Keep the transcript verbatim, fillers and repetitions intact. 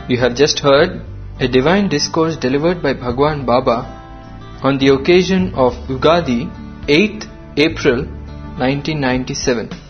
You have just heard a divine discourse delivered by Bhagwan Baba on the occasion of Ugadi, eighth April nineteen ninety-seven.